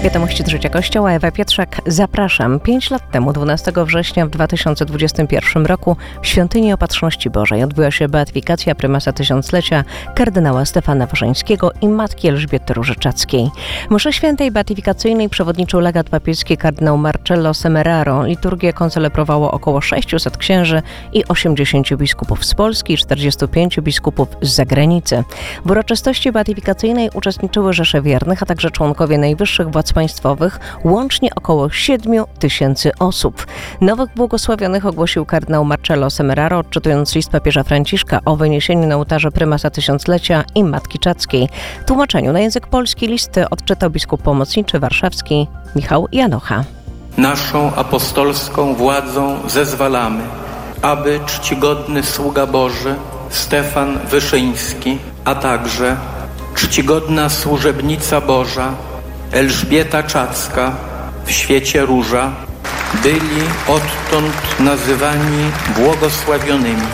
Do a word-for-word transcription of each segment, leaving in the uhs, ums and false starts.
Wiadomości z życia Kościoła. Ewa Pietrzak, zapraszam. Pięć lat temu, dwunastego września w dwa tysiące dwudziestym pierwszym roku w Świątyni Opatrzności Bożej odbyła się beatyfikacja prymasa tysiąclecia kardynała Stefana Wyszyńskiego i matki Elżbiety Różyczackiej. Mszy świętej beatyfikacyjnej przewodniczył legat papieski kardynał Marcello Semeraro. Liturgię koncelebrowało około sześciuset księży i osiemdziesięciu biskupów z Polski i czterdziestu pięciu biskupów z zagranicy. W uroczystości beatyfikacyjnej uczestniczyły rzesze wiernych, a także członkowie najwyższych władz państwowych, łącznie około siedmiu tysięcy osób. Nowych błogosławionych ogłosił kardynał Marcello Semeraro, odczytując list papieża Franciszka o wyniesieniu na ołtarze prymasa tysiąclecia i Matki Czackiej. W tłumaczeniu na język polski listy odczytał biskup pomocniczy warszawski Michał Janocha. Naszą apostolską władzą zezwalamy, aby czcigodny sługa Boży Stefan Wyszyński, a także czcigodna służebnica Boża Elżbieta Czacka w świecie Róża byli odtąd nazywani błogosławionymi.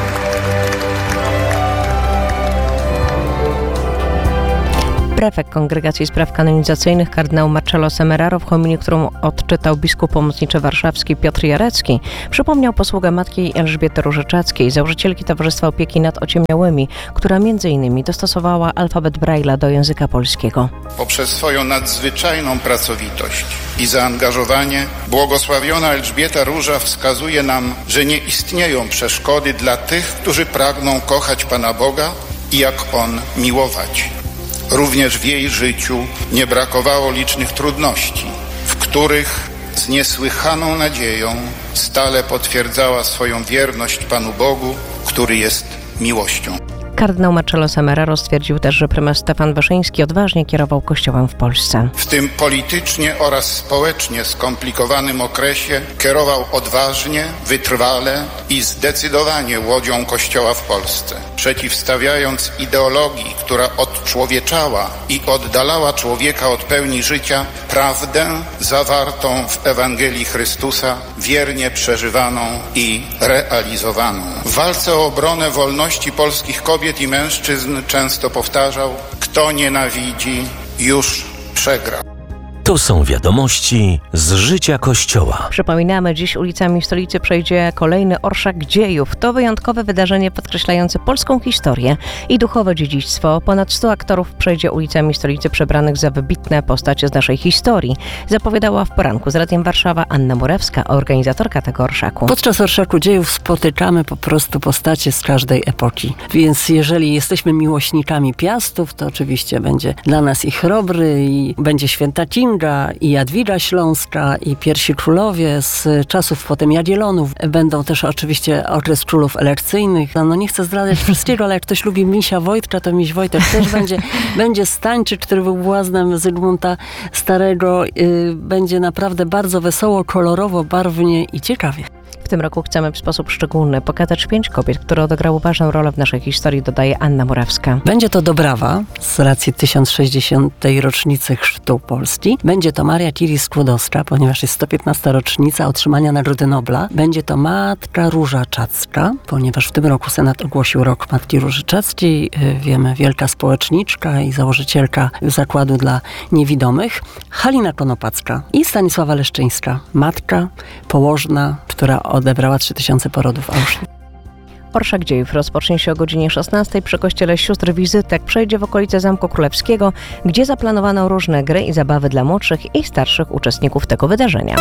Prefekt Kongregacji Spraw Kanonizacyjnych kardynał Marcello Semeraro w homilii, którą odczytał biskup pomocniczy warszawski Piotr Jarecki, przypomniał posługę matki Elżbiety Różyczackiej, założycielki Towarzystwa Opieki nad Ociemniałymi, która między innymi dostosowała alfabet Braille'a do języka polskiego. Poprzez swoją nadzwyczajną pracowitość i zaangażowanie błogosławiona Elżbieta Róża wskazuje nam, że nie istnieją przeszkody dla tych, którzy pragną kochać Pana Boga i jak On miłować. Również w jej życiu nie brakowało licznych trudności, w których z niesłychaną nadzieją stale potwierdzała swoją wierność Panu Bogu, który jest miłością. Kardynał Marcello Semeraro stwierdził też, że prymas Stefan Wyszyński odważnie kierował Kościołem w Polsce. W tym politycznie oraz społecznie skomplikowanym okresie kierował odważnie, wytrwale i zdecydowanie łodzią Kościoła w Polsce, przeciwstawiając ideologii, która odczłowieczała i oddalała człowieka od pełni życia, prawdę zawartą w Ewangelii Chrystusa, wiernie przeżywaną i realizowaną. W walce o obronę wolności polskich kobiet i mężczyzn często powtarzał: kto nienawidzi, już przegrał. To są wiadomości z życia Kościoła. Przypominamy, dziś ulicami stolicy przejdzie kolejny Orszak Dziejów. To wyjątkowe wydarzenie podkreślające polską historię i duchowe dziedzictwo. Ponad stu aktorów przejdzie ulicami stolicy przebranych za wybitne postacie z naszej historii. Zapowiadała w poranku z Radiem Warszawa Anna Murewska, organizatorka tego orszaku. Podczas Orszaku Dziejów spotykamy po prostu postacie z każdej epoki. Więc jeżeli jesteśmy miłośnikami Piastów, to oczywiście będzie dla nas i Chrobry, i będzie Święta Kinga, i Jadwiga Śląska, i Pierwsi Królowie z czasów potem Jagiellonów. Będą też oczywiście okres królów elekcyjnych. No nie chcę zdradzać wszystkiego, ale jak ktoś lubi Misia Wojtka, to Miś Wojtek też będzie. Będzie Stańczyk, który był błaznem Zygmunta Starego. Yy, będzie naprawdę bardzo wesoło, kolorowo, barwnie i ciekawie. W tym roku chcemy w sposób szczególny pokazać pięć kobiet, które odegrały ważną rolę w naszej historii, dodaje Anna Murawska. Będzie to Dobrawa z racji tysiąc sześćdziesiątej rocznicy chrztu Polski. Będzie to Maria Curie-Skłodowska, ponieważ jest sto piętnasta rocznica otrzymania Nagrody Nobla. Będzie to matka Róża-Czacka, ponieważ w tym roku Senat ogłosił rok Matki Róży-Czackiej. Wiemy, wielka społeczniczka i założycielka zakładu dla niewidomych. Halina Konopacka i Stanisława Leszczyńska, matka, położna, która odebrała trzy tysiące porodów Auschwitz. Orszak Dziejów rozpocznie się o godzinie szesnastej przy kościele Sióstr Wizytek. Przejdzie w okolice Zamku Królewskiego, gdzie zaplanowano różne gry i zabawy dla młodszych i starszych uczestników tego wydarzenia.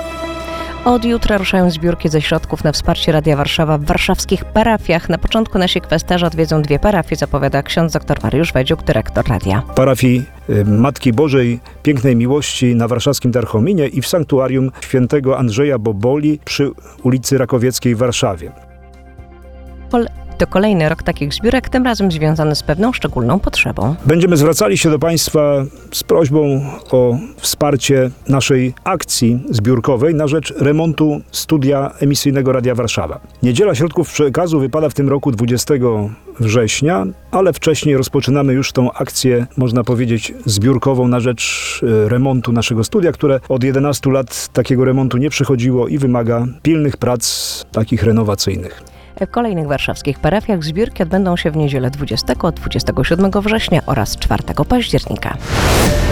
Od jutra ruszają zbiórki ze środków na wsparcie Radia Warszawa w warszawskich parafiach. Na początku nasi kwestarze odwiedzą dwie parafie, zapowiada ksiądz dr Mariusz Wedziuk, dyrektor radia. Parafii Matki Bożej Pięknej Miłości na warszawskim Darchominie i w sanktuarium świętego Andrzeja Boboli przy ulicy Rakowieckiej w Warszawie. To kolejny rok takich zbiórek, tym razem związany z pewną szczególną potrzebą. Będziemy zwracali się do Państwa z prośbą o wsparcie naszej akcji zbiórkowej na rzecz remontu studia emisyjnego Radia Warszawa. Niedziela Środków Przekazu wypada w tym roku dwudziestego września, ale wcześniej rozpoczynamy już tą akcję, można powiedzieć, zbiórkową na rzecz remontu naszego studia, które od jedenastu lat takiego remontu nie przechodziło i wymaga pilnych prac takich renowacyjnych. W kolejnych warszawskich parafiach zbiórki odbędą się w niedzielę dwudziestego, dwudziestego siódmego września oraz czwartego października.